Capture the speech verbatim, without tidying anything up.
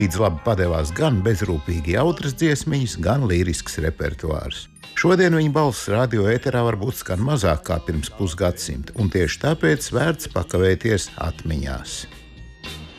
Līdz labi padevās gan bezrūpīgi jautras dziesmiņas, gan līrisks repertuārs. Šodien viņa balss radio ēterā varbūt skan mazāk kā pirms pusgadsimta, un tieši tāpēc vērts pakavēties atmiņās.